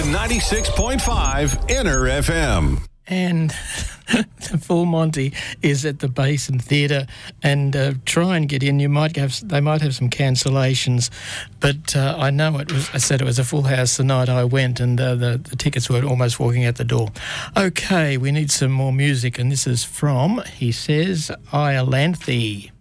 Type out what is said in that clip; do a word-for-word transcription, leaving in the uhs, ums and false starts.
ninety-six point five Inner F M. And Full Monty is at the Basin Theatre, and uh, try and get in. You might have, they might have some cancellations, but uh, I know it was. I said it was a full house the night I went, and uh, the the tickets were almost walking out the door. Okay, we need some more music, and this is from, he says, Iolanthe.